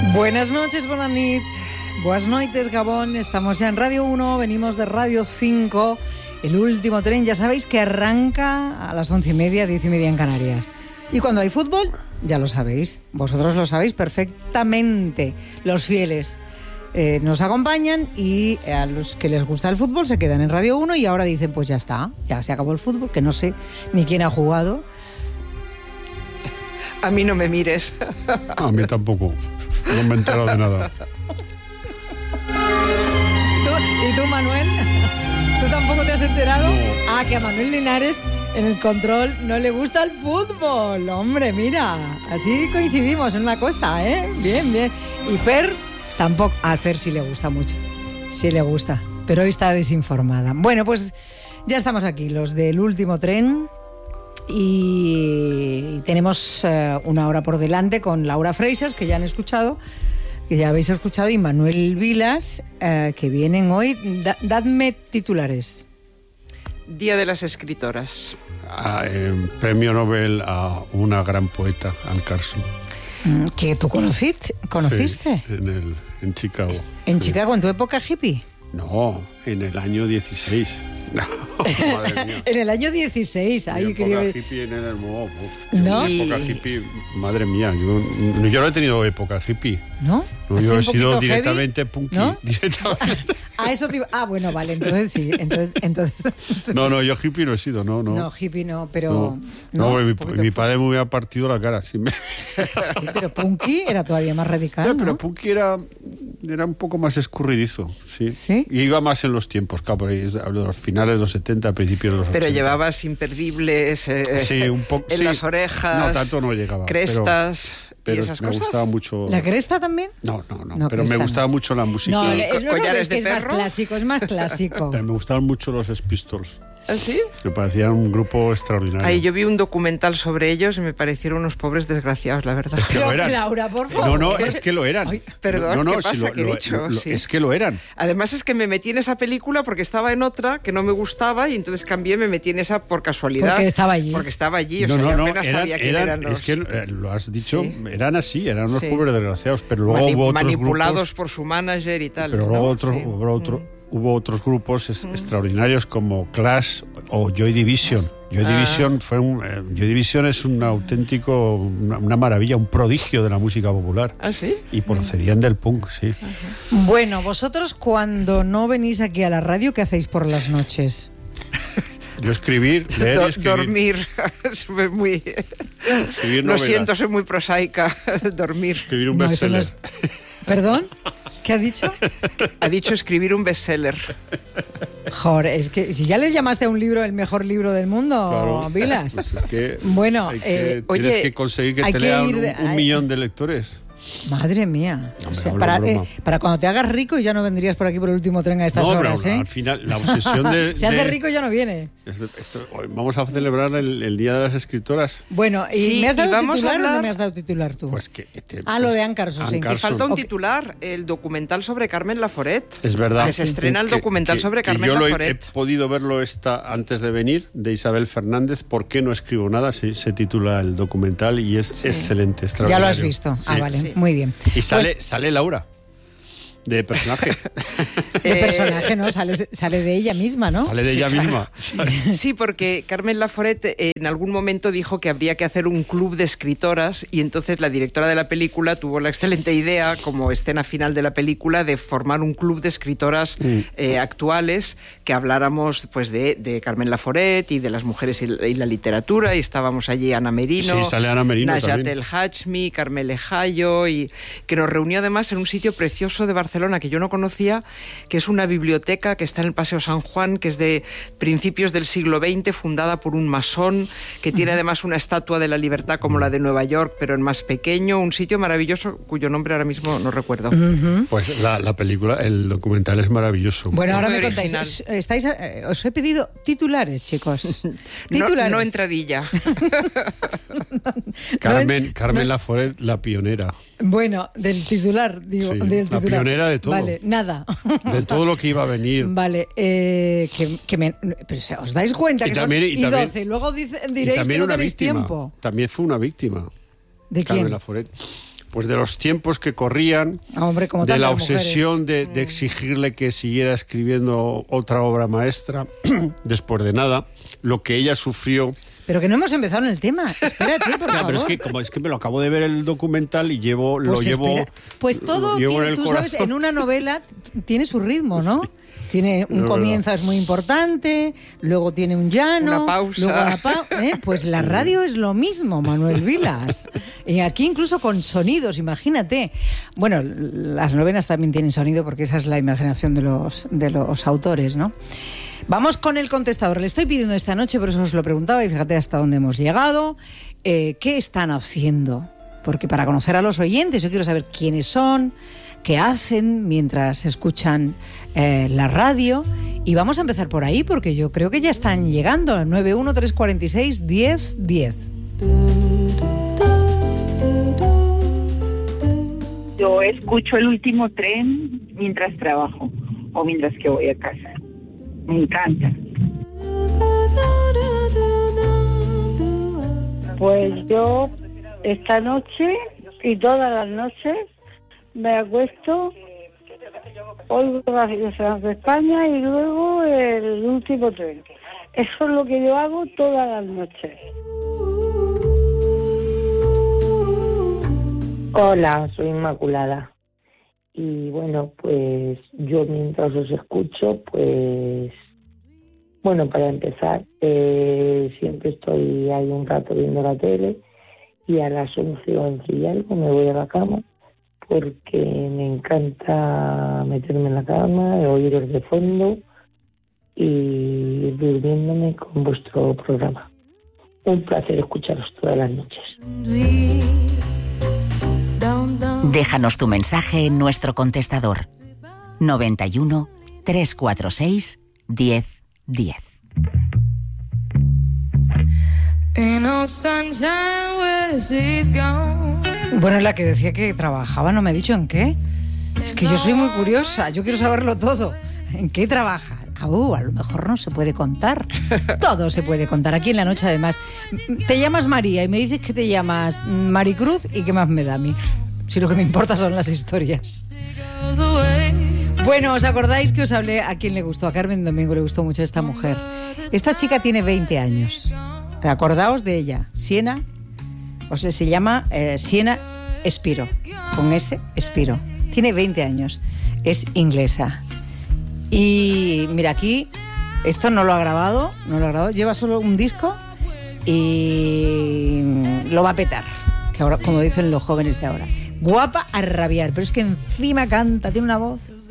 Buenas noches, bona nit. Buenas noites, Gabón. Estamos ya en Radio 1, venimos de Radio 5. El último tren, ya sabéis que arranca a las 11:30, 10:30 en Canarias. Y cuando hay fútbol, ya lo sabéis. Vosotros lo sabéis perfectamente. Los fieles nos acompañan y a los que les gusta el fútbol se quedan en Radio 1 y ahora dicen, pues ya está, ya se acabó el fútbol, que no sé ni quién ha jugado. A mí no me mires. A mí tampoco. No me he enterado de nada. ¿Y tú, Manuel? ¿Tú tampoco te has enterado? No. Ah, que a Manuel Linares en el control no le gusta el fútbol. Hombre, mira, así coincidimos en una cosa, ¿eh? Bien, bien. Y Fer tampoco. A Fer sí le gusta mucho. Sí le gusta, pero hoy está desinformada. Bueno, pues ya estamos aquí, los del último tren. Y tenemos una hora por delante con Laura Freixas, que ya han escuchado, que ya habéis escuchado, y Manuel Vilas, que vienen hoy. Dadme titulares. Día de las escritoras. Premio Nobel a una gran poeta, Anne Carson. ¿Que tú conociste? Sí, en Chicago. ¿En sí. Chicago, en tu época hippie? No, en el año 16. No, madre mía. En el año 16. Mi Ahí época quería... hippie en el ¿No? Mi época hippie, madre mía, yo no he tenido época hippie. ¿No? No, ¿Así yo un he sido poquito directamente heavy? punky. ¿No? Directamente. Eso bueno, vale, entonces sí. Entonces... No, yo hippie no he sido, no. No, hippie no, pero... No, un mi poquito padre me hubiera partido la cara. Sí, pero punky era todavía más radical, ¿no? Pero punky era un poco más escurridizo, sí. ¿Sí? Y iba más en los tiempos, claro, por ahí, hablo de los finales de los 70, principios de los 80. Pero llevabas imperdibles sí, un poco, en sí. las orejas. No, tanto no llegaba. Crestas pero y esas me cosas. gustaba mucho. ¿La cresta también? No, No, pero me cresta gustaba no. mucho la música. No, ¿Y collares es que de es más perro? clásico, es más clásico. Pero me gustaban mucho los Pistols. ¿Ah, sí? Me parecían un grupo extraordinario. Ahí yo vi un documental sobre ellos y me parecieron unos pobres desgraciados, la verdad. que lo Pero, eran. Laura, por favor. No, es que lo eran. Ay, perdón, ¿qué sí, pasa? ¿Qué he dicho? Sí. Es que lo eran. Además es que me metí en esa película porque estaba en otra que no me gustaba y entonces cambié, me metí en esa por casualidad. Porque estaba allí. Porque estaba allí, o sea, yo apenas sabía quién eran los... Es que lo has dicho, Sí. eran así, eran unos Sí. pobres desgraciados, pero luego hubo otros manipulados grupos, por su manager y tal. pero ¿no? luego Sí. hubo otros grupos extraordinarios como Clash o Joy Division. Joy Division es un auténtico, una maravilla, un prodigio de la música popular. ¿Ah, sí? Y procedían del punk, sí. Bueno, vosotros cuando no venís aquí a la radio, ¿qué hacéis por las noches? Yo escribir, leer y escribir. Dormir. Soy muy... Escribir Lo novelas. siento, soy muy prosaica. Dormir. Escribir un No, eso no bestseller. es... ¿Perdón? ¿Qué ha dicho? Ha dicho escribir un bestseller. Joder, es que si ya le llamaste a un libro el mejor libro del mundo, Claro. Vilas. Pues es que, Bueno, tienes oye, que conseguir que hay te que lean ir un millón de lectores. Madre mía. No, O sea, hombre, broma. para cuando te hagas rico ya no vendrías por aquí por el último tren a estas No, horas, pero ¿eh? al final, la obsesión de... Se hace rico y ya no viene. Hoy vamos a celebrar el Día de las Escritoras. Bueno, ¿y Sí, me has dado y vamos a titular o no hablar- me has dado titular tú? Pues que... Lo de Anne Carson, sí. Anne Y Carson. falta un Ok. titular, el documental sobre Carmen Laforet. Es verdad. Que se estrena el documental sobre Carmen yo he Laforet. podido verlo antes de venir, de Isabel Fernández. ¿Por qué no escribo nada? Se titula el documental y es excelente, Ya extraordinario. lo has visto. Sí. Vale, Sí. muy bien. Y sale Laura, de personaje. De personaje, ¿no? Sale de ella misma, ¿no? Sale de ella misma. Sí, porque Carmen Laforet en algún momento dijo que habría que hacer un club de escritoras y entonces la directora de la película tuvo la excelente idea, como escena final de la película, de formar un club de escritoras actuales que habláramos pues de Carmen Laforet y de las mujeres y la literatura, y estábamos allí Ana Merino, Sí, sale Ana Merino Najat también. El Hachmi, Carmele Jayo, y que nos reunió además en un sitio precioso de Barcelona que yo no conocía, que es una biblioteca que está en el Paseo San Juan, que es de principios del siglo XX, fundada por un masón, que tiene además una estatua de la libertad como la de Nueva York, pero en más pequeño, un sitio maravilloso cuyo nombre ahora mismo no recuerdo. Pues la película, el documental es maravilloso. Bueno, ahora Muy me contáis. original. Os he pedido titulares, chicos. No, Titulares. no entradilla. Carmen Laforet, la pionera. Bueno, del titular, digo. Sí, del la titular. pionera de todo. Vale, nada. De todo lo que iba a venir. Vale, pero ¿os dais cuenta Y que también- son y también- 12? Luego Y diréis que también no una tenéis víctima. tiempo. También fue una víctima. ¿De Carmen quién? Laforet. pues de los tiempos que corrían, Hombre, como de la tantas obsesión mujeres. de exigirle que siguiera escribiendo otra obra maestra, después de nada, lo que ella sufrió. Pero que no hemos empezado en el tema. Espérate, por Claro, favor. pero es que me lo acabo de ver el documental y Pues todo, lo llevo en el tú sabes, corazón. en una novela tiene su ritmo, ¿no? Sí. Tiene un Es comienzo, verdad. es muy importante, luego tiene un llano, Una pausa. luego pues la radio es lo mismo, Manuel Vilas. Y aquí incluso con sonidos, imagínate. Bueno, las novelas también tienen sonido porque esa es la imaginación de los autores, ¿no? Vamos con el contestador. Le estoy pidiendo esta noche, por eso os lo preguntaba, y fíjate hasta dónde hemos llegado. ¿Qué están haciendo? Porque para conocer a los oyentes, yo quiero saber quiénes son, qué hacen mientras escuchan la radio. Y vamos a empezar por ahí, porque yo creo que ya están llegando. 913461010. Yo escucho El Último Tren mientras trabajo o mientras que voy a casa. Me encanta. Pues yo esta noche y todas las noches me acuesto, oigo Radio de España y luego El Último Tren. Eso es lo que yo hago todas las noches. Hola, soy Inmaculada. Y bueno, pues yo mientras os escucho, pues bueno, para empezar, siempre estoy ahí un rato viendo la tele y a las 11 o 11 y algo me voy a la cama porque me encanta meterme en la cama, oíros de fondo y ir durmiéndome con vuestro programa. Un placer escucharos todas las noches. Déjanos tu mensaje en nuestro contestador 91 346 1010. Bueno, la que decía que trabajaba, no me ha dicho en qué. Es que yo soy muy curiosa, yo quiero saberlo todo. ¿En qué trabaja? A lo mejor no se puede contar. Todo se puede contar. Aquí en la noche, además. Te llamas María y me dices que te llamas Maricruz y qué más me da a mí. Si lo que me importa son las historias. Bueno, ¿os acordáis que os hablé a quién le gustó? A Carmen Domingo le gustó mucho esta mujer. Esta chica tiene 20 años. Acordaos de ella. Siena, o sea, se llama Siena Spiro. Con S, Spiro. Tiene 20 años. Es inglesa. Y mira, aquí, esto no lo ha grabado, lleva solo un disco y lo va a petar, que ahora, como dicen los jóvenes de ahora. Guapa a rabiar, pero es que encima canta, tiene una voz.